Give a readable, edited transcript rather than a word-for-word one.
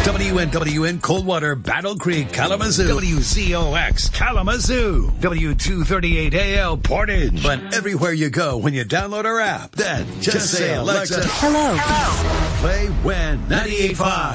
WNWN Coldwater, Battle Creek, Kalamazoo. WZOX Kalamazoo. W238AL Portage. But everywhere you go when you download our app, then just say, Alexa, Hello. play When 98.5.